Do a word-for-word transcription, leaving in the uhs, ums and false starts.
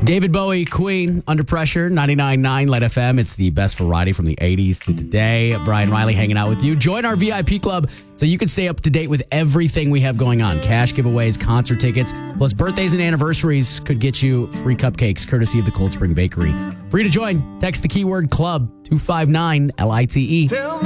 David Bowie, Queen, Under Pressure, ninety-nine point nine Light F M. It's the best variety from the eighties to today. Brian Riley hanging out with you. Join our V I P club so you can stay up to date with everything we have going on. Cash giveaways, concert tickets, plus birthdays and anniversaries could get you free cupcakes courtesy of the Cold Spring Bakery. Free to join. Text the keyword club two five nine L I T E.